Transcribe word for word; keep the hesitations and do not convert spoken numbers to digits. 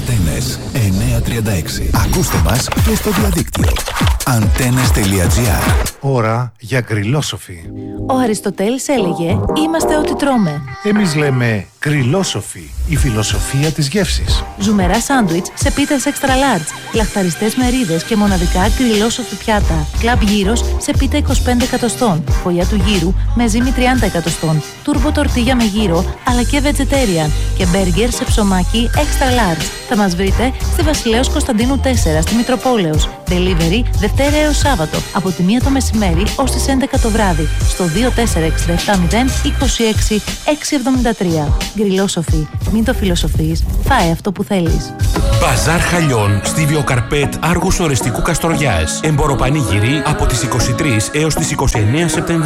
Αντένες εννιακόσια τριάντα έξι. Ακούστε μας και στο διαδίκτυο. Αντένες τελεία τζι άρ. Ώρα για γκριλόσοφι. Ο Αριστοτέλης έλεγε «Είμαστε ό,τι τρώμε». Εμείς λέμε γκριλόσοφι, η φιλοσοφία της γεύσης. Ζουμερά σάντουιτς σε πίτες extra large, λαχταριστές μερίδες και μοναδικά γκριλόσοφι πιάτα. Κλαμπ γύρος σε πίτα είκοσι πέντε εκατοστών, φωλιά του γύρου με ζύμη τριάντα εκατοστών, τούρμπο τορτίγια με γύρο αλλά και vegetarian και μπέργκερ σε ψωμάκι extra large. Θα μας βρείτε στη Βασιλέως Κωνσταντίνου τέσσερα στη Μητροπόλεως. Delivery Δευτέρα έως Σάββατο από τη μία το μεσημέρι ως τις έντεκα το βράδυ στο δύο τέσσερα έξι επτά μηδέν είκοσι έξι εξακόσια εβδομήντα τρία. Γκριλόσοφι. Μην το φιλοσοφείς. Φάε αυτό που θέλεις. Μπαζάρ Χαλιών, Στίβιο Καρπέτ, Άργους Ορεστικού Καστοριάς. Εμποροπανήγυρη από τις είκοσι τρεις έως τις είκοσι εννέα Σεπτεμβρίου.